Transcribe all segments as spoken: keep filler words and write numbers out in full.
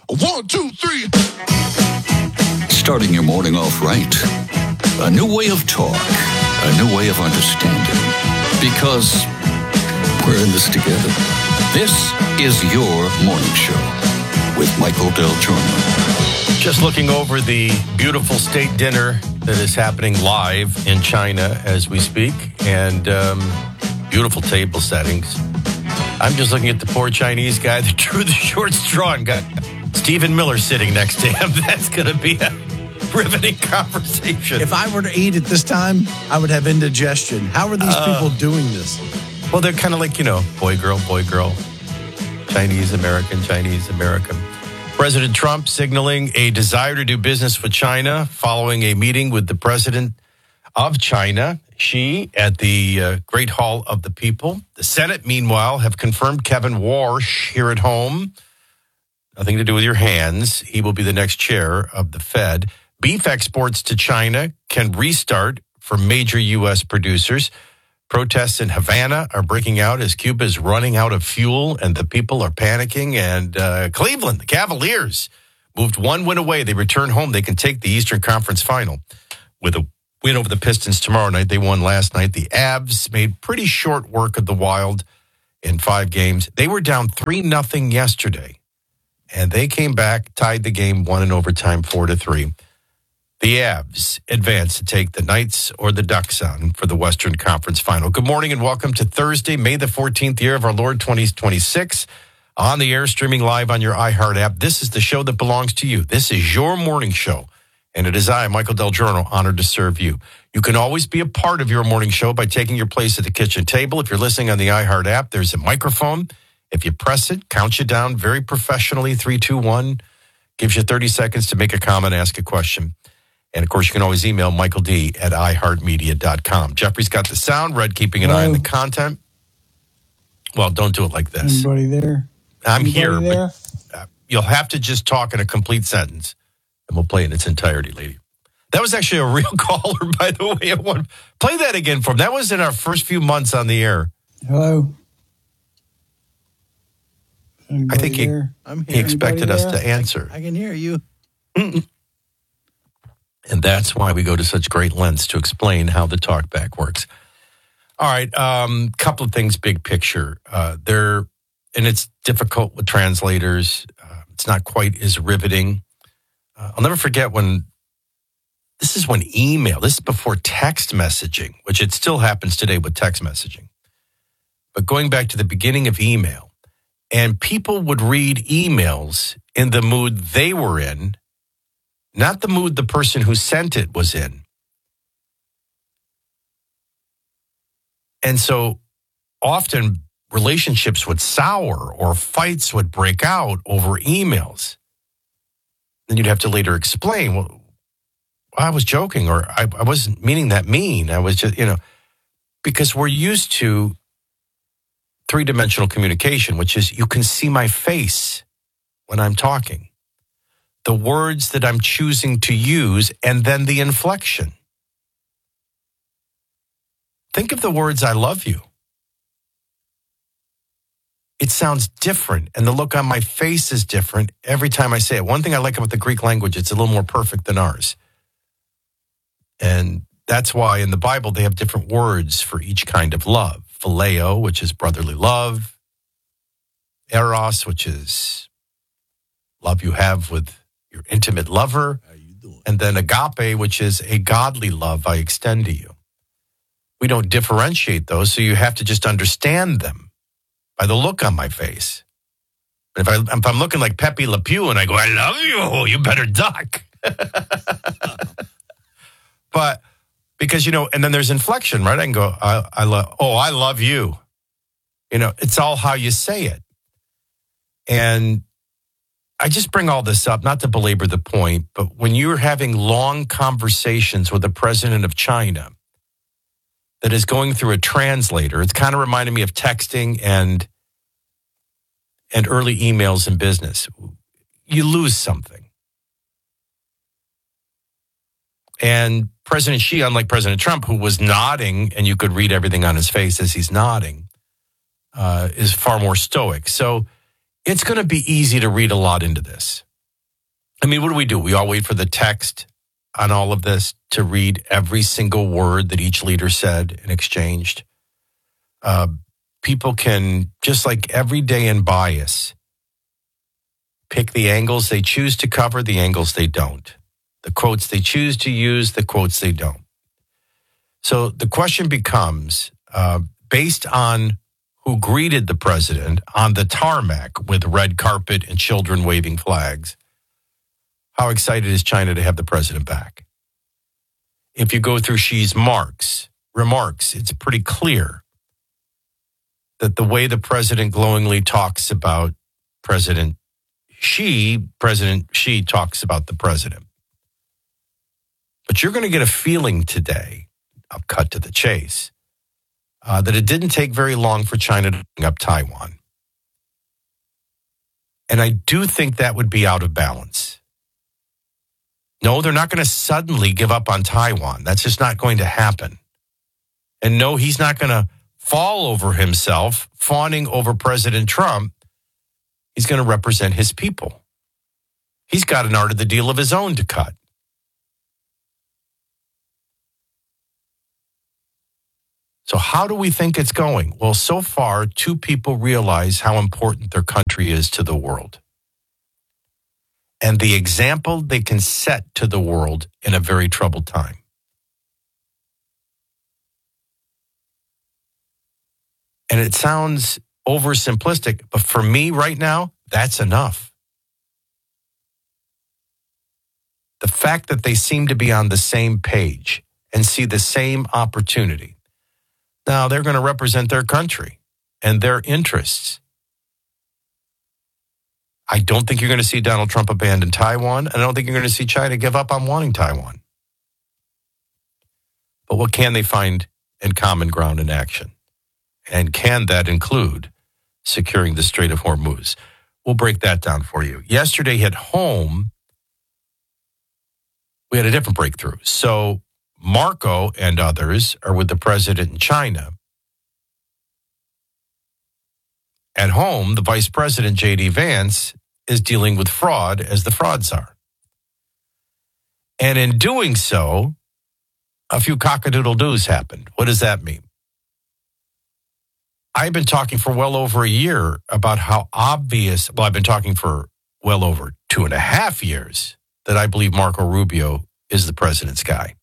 One, two, three. Starting your morning off right. A new way of talk. A new way of understanding. Because we're in this together. This is your morning show with Michael Del Giorno. Just looking over the beautiful state dinner that is happening live in China as we speak, and um, beautiful table settings. I'm just looking at the poor Chinese guy that drew the short straw and got Stephen Miller sitting next to him. That's going to be a riveting conversation. If I were to eat at this time, I would have indigestion. How are these uh, people doing this? Well, they're kind of like, you know, boy, girl, boy, girl, Chinese, American, Chinese, American. President Trump signaling a desire to do business with China following a meeting with the president of China, Xi, at the uh, Great Hall of the People. The Senate, meanwhile, have confirmed Kevin Warsh here at home. Nothing to do with your hands. He will be the next chair of the Fed. Beef exports to China can restart for major U S producers. Protests in Havana are breaking out as Cuba is running out of fuel and the people are panicking. And uh, Cleveland, the Cavaliers, moved one win away. They return home. They can take the Eastern Conference Final with a win over the Pistons tomorrow night. They won last night. The Avs made pretty short work of the Wild in five games. They were down three nothing yesterday, and they came back, tied the game, won in overtime four to three. The Avs advance to take the Knights or the Ducks on for the Western Conference Final. Good morning and welcome to Thursday, May the fourteenth, year of our Lord twenty twenty-six. On the air, streaming live on your iHeart app. This is the show that belongs to you. This is your morning show. And it is I, Michael Del Giorno, honored to serve you. You can always be a part of your morning show by taking your place at the kitchen table. If you're listening on the iHeart app, there's a microphone. If you press it, count you down very professionally, three, two, one. Gives you thirty seconds to make a comment, ask a question. And, of course, you can always email Michael D at i heart media dot com. Jeffrey's got the sound. Red keeping an Hello. eye on the content. Well, don't do it like this. Anybody there? I'm Anybody here, there? but uh, you'll have to just talk in a complete sentence, and we'll play in its entirety, lady. That was actually a real caller, by the way. I want play that again for him. That was in our first few months on the air. Hello? I think he, I'm he here. expected us there? to answer. I can hear you. And that's why we go to such great lengths to explain how the talkback works. All right, a um, couple of things, big picture. Uh, there, and it's difficult with translators. Uh, it's not quite as riveting. Uh, I'll never forget when, this is when email, this is before text messaging, which it still happens today with text messaging. But going back to the beginning of email, and people would read emails in the mood they were in, not the mood the person who sent it was in. And so often relationships would sour or fights would break out over emails. Then you'd have to later explain, well, I was joking, or I, I wasn't meaning that mean. I was just, you know, because we're used to three-dimensional communication, which is you can see my face when I'm talking. The words that I'm choosing to use, and then the inflection. Think of the words, I love you. It sounds different, and the look on my face is different every time I say it. One thing I like about the Greek language, it's a little more perfect than ours. And that's why in the Bible, they have different words for each kind of love. Phileo, which is brotherly love. Eros, which is love you have with your intimate lover. How you doing? And then agape, which is a godly love I extend to you. We don't differentiate those, so you have to just understand them by the look on my face. And if, I, if I'm looking like Pepe Le Pew and I go, I love you, you better duck. But because, you know, and then there's inflection, right? I can go, I, I love, oh, I love you. You know, it's all how you say it. And I just bring all this up, not to belabor the point, but when you're having long conversations with the president of China that is going through a translator, it's kind of reminding me of texting and and early emails in business. You lose something. And President Xi, unlike President Trump, who was nodding, and you could read everything on his face as he's nodding, uh, is far more stoic. So it's going to be easy to read a lot into this. I mean, what do we do? We all wait for the text on all of this to read every single word that each leader said and exchanged. Uh, people can, just like every day in bias, pick the angles they choose to cover, the angles they don't. The quotes they choose to use, the quotes they don't. So the question becomes, uh, based on who greeted the president on the tarmac with red carpet and children waving flags, how excited is China to have the president back? If you go through Xi's marks, remarks, it's pretty clear that the way the president glowingly talks about President Xi, President Xi talks about the president. But you're going to get a feeling today, I'll cut to the chase, uh, that it didn't take very long for China to bring up Taiwan. And I do think that would be out of balance. No, they're not going to suddenly give up on Taiwan. That's just not going to happen. And no, he's not going to fall over himself, fawning over President Trump. He's going to represent his people. He's got an art of the deal of his own to cut. So how do we think it's going? Well, so far, two people realize how important their country is to the world. And the example they can set to the world in a very troubled time. And it sounds oversimplistic, but for me right now, that's enough. The fact that they seem to be on the same page and see the same opportunity. Now, they're going to represent their country and their interests. I don't think you're going to see Donald Trump abandon Taiwan, and I don't think you're going to see China give up on wanting Taiwan. But what can they find in common ground in action? And can that include securing the Strait of Hormuz? We'll break that down for you. Yesterday at home, we had a different breakthrough. So Marco and others are with the president in China. At home, the vice president, J D Vance, is dealing with fraud as the fraud czar. And in doing so, a few cockadoodle-doos happened. What does that mean? I've been talking for well over a year about how obvious, well, I've been talking for well over two and a half years that I believe Marco Rubio is the president's guy.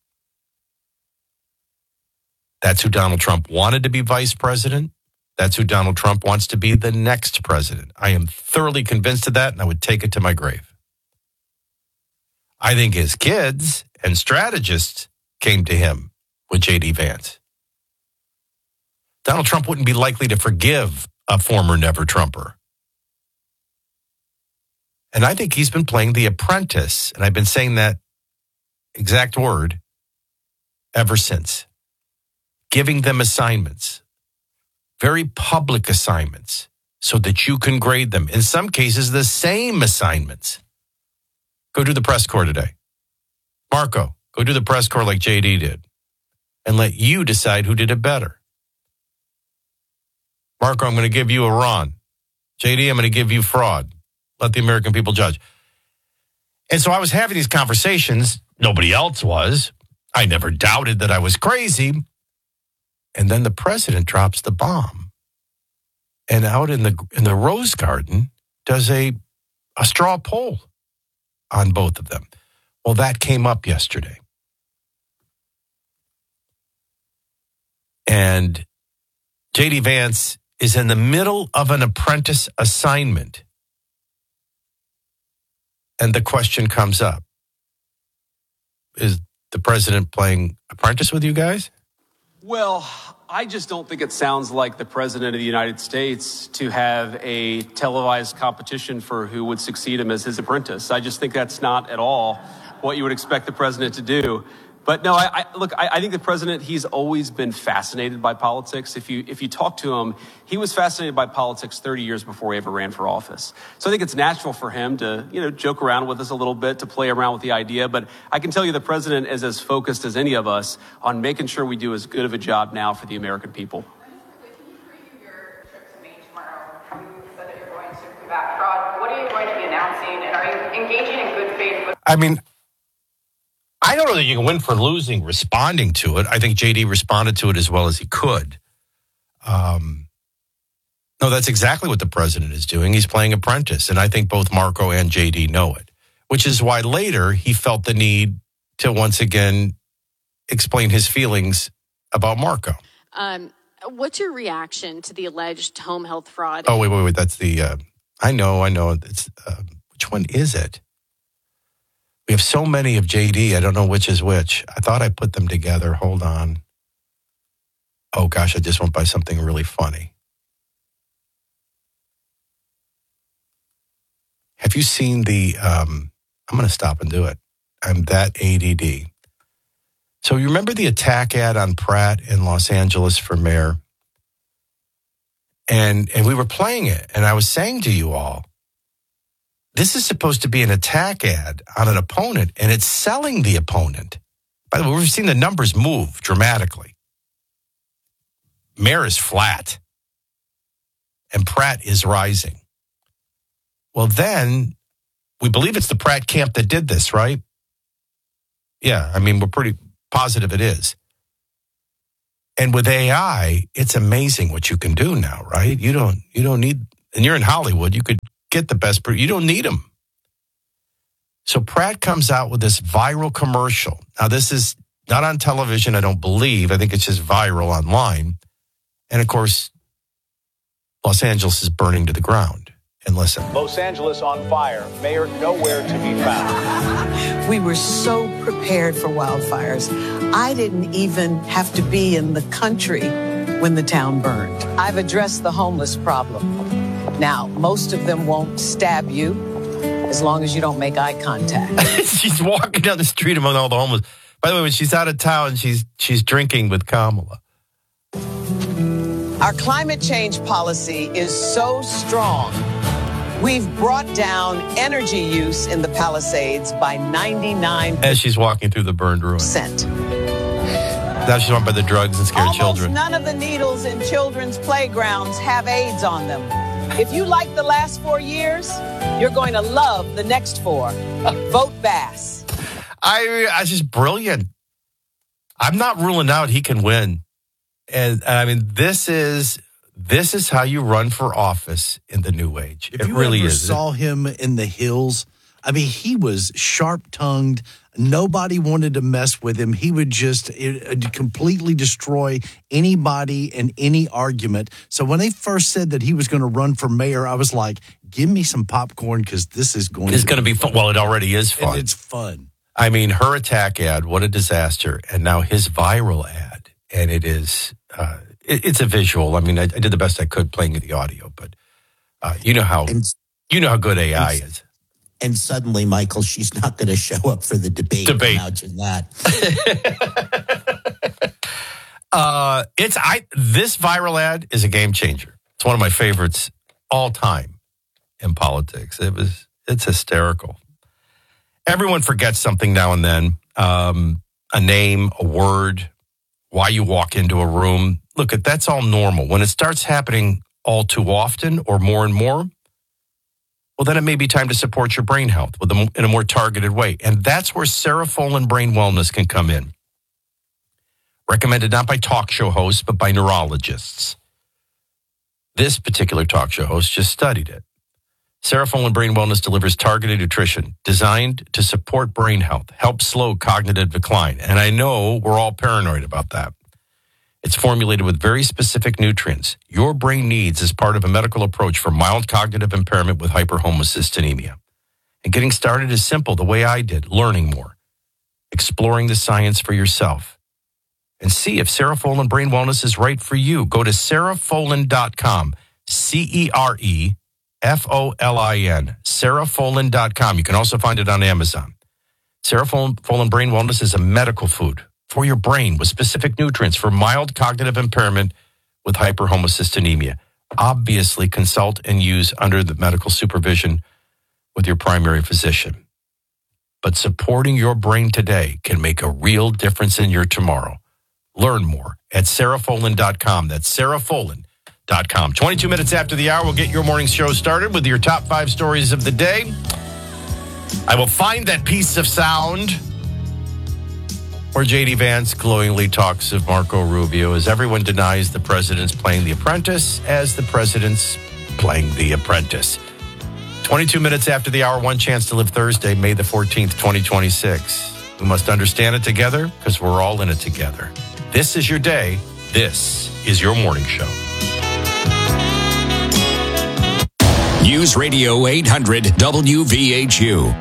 That's who Donald Trump wanted to be vice president. That's who Donald Trump wants to be the next president. I am thoroughly convinced of that, and I would take it to my grave. I think his kids and strategists came to him with J D Vance. Donald Trump wouldn't be likely to forgive a former never-Trumper. And I think he's been playing the apprentice, and I've been saying that exact word ever since. Giving them assignments, very public assignments, so that you can grade them. In some cases, the same assignments. Go do the press corps today. Marco, go do the press corps like J D did, and let you decide who did it better. Marco, I'm going to give you Iran. J D, I'm going to give you fraud. Let the American people judge. And so I was having these conversations. Nobody else was. I never doubted that I was crazy. And then the president drops the bomb. And out in the in the Rose Garden does a, a straw poll on both of them. Well, that came up yesterday. And J D Vance is in the middle of an apprentice assignment. And the question comes up. Is the president playing apprentice with you guys? Well, I just don't think it sounds like the president of the United States to have a televised competition for who would succeed him as his apprentice. I just think that's not at all what you would expect the president to do. But no, I, I look, I, I think the president, he's always been fascinated by politics. If you if you talk to him, he was fascinated by politics thirty years before he ever ran for office. So I think it's natural for him to, you know, joke around with us a little bit, to play around with the idea. But I can tell you the president is as focused as any of us on making sure we do as good of a job now for the American people. Your trip to Maine tomorrow, you said that you're going to combat fraud. What are you going to be announcing, and are you engaging in good faith. With- I mean, I don't know that you can win for losing responding to it. I think J D responded to it as well as he could. Um, no, that's exactly what the president is doing. He's playing apprentice, and I think both Marco and J D know it, which is why later he felt the need to once again explain his feelings about Marco. Um, what's your reaction to the alleged home health fraud? Oh, wait, wait, wait. That's the, uh, I know, I know. It's uh, which one is it? We have so many of J D. I don't know which is which. I thought I put them together. Hold on. Oh, gosh, I just went by something really funny. Have you seen the, um, I'm going to stop and do it. I'm that A D D. So you remember the attack ad on Pratt in Los Angeles for mayor? And and we were playing it, and I was saying to you all, this is supposed to be an attack ad on an opponent, and it's selling the opponent. By the way, we've seen the numbers move dramatically. Mayor is flat, and Pratt is rising. Well, then, we believe it's the Pratt camp that did this, right? Yeah, I mean, we're pretty positive it is. And with A I, it's amazing what you can do now, right? You don't, you don't need, and you're in Hollywood, you could get the best, you don't need them. So Pratt comes out with this viral commercial. Now, this is not on television, I don't believe. I think it's just viral online. And of course, Los Angeles is burning to the ground. And listen. Los Angeles on fire. Mayor nowhere to be found. We were so prepared for wildfires. I didn't even have to be in the country when the town burned. I've addressed the homeless problem. Now, most of them won't stab you as long as you don't make eye contact. She's walking down the street among all the homeless. By the way, when she's out of town, she's she's drinking with Kamala. Our climate change policy is so strong. We've brought down energy use in the Palisades by ninety-nine percent. As she's walking through the burned ruin. Now she's run by the drugs and scared Almost children. None of the needles in children's playgrounds have AIDS on them. If you like the last four years, you're going to love the next four. Vote Bass. I, I just brilliant. I'm not ruling out he can win. And, and I mean, this is this is how you run for office in the new age. If it you really ever is. saw him in the hills, I mean, he was sharp-tongued. Nobody wanted to mess with him. He would just it, completely destroy anybody and any argument. So when they first said that he was going to run for mayor, I was like, give me some popcorn because this is going It's to going to be fun. Well, it already is fun. And it's fun. I mean, her attack ad, what a disaster. And now his viral ad. And it is, uh, it, it's a visual. I mean, I, I did the best I could playing the audio, but uh, you know how, and, you know how good A I and, is. And suddenly, Michael, she's not going to show up for the debate. Debate. Imagine that. uh, it's, I, this viral ad is a game changer. It's one of my favorites all time in politics. It was, it's hysterical. Everyone forgets something now and then. Um, a name, a word, why you walk into a room. Look, that's all normal. When it starts happening all too often or more and more, well, then it may be time to support your brain health with a, in a more targeted way. And that's where Cerefolin Brain Wellness can come in. Recommended not by talk show hosts, but by neurologists. This particular talk show host just studied it. Cerefolin Brain Wellness delivers targeted nutrition designed to support brain health, help slow cognitive decline. And I know we're all paranoid about that. It's formulated with very specific nutrients your brain needs as part of a medical approach for mild cognitive impairment with hyperhomocystinemia. And getting started is simple, the way I did, learning more, exploring the science for yourself, and see if Cerefolin Brain Wellness is right for you. Go to cerefolin dot com, C E R E F O L I N, cerefolin dot com. You can also find it on Amazon. Cerefolin Brain Wellness is a medical food for your brain with specific nutrients for mild cognitive impairment with hyperhomocystinemia. Obviously, consult and use under the medical supervision with your primary physician. But supporting your brain today can make a real difference in your tomorrow. Learn more at cerefolin dot com. That's cerefolin dot com. twenty-two minutes after the hour, we'll get your morning show started with your top five stories of the day. I will find that piece of sound where J D Vance glowingly talks of Marco Rubio as everyone denies the president's playing The Apprentice as the president's playing The Apprentice. twenty-two minutes after the hour, One Chance to Live Thursday, May the fourteenth, twenty twenty-six. We must understand it together because we're all in it together. This is your day. This is your morning show. News Radio eight hundred W V H U.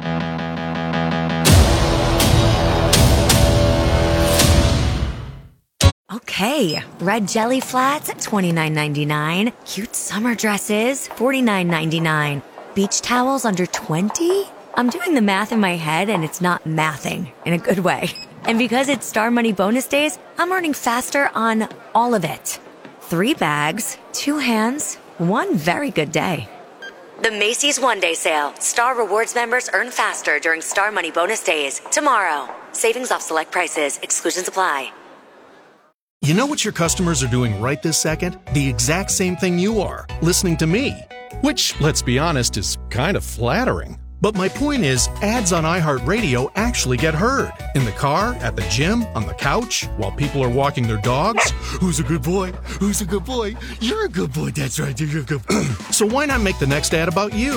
Okay, red jelly flats, twenty-nine ninety-nine. Cute summer dresses, forty-nine ninety-nine. Beach towels under twenty? I'm doing the math in my head and it's not mathing in a good way. And because it's Star Money bonus days, I'm earning faster on all of it. Three bags, two hands, one very good day. The Macy's One Day Sale. Star Rewards members earn faster during Star Money bonus days. Tomorrow. Savings off select prices. Exclusions apply. You know what your customers are doing right this second? The exact same thing you are, listening to me. Which, let's be honest, is kind of flattering. But my point is, ads on iHeartRadio actually get heard. In the car, at the gym, on the couch, while people are walking their dogs. Who's a good boy? Who's a good boy? You're a good boy. That's right. You're a good boy. So why not make the next ad about you?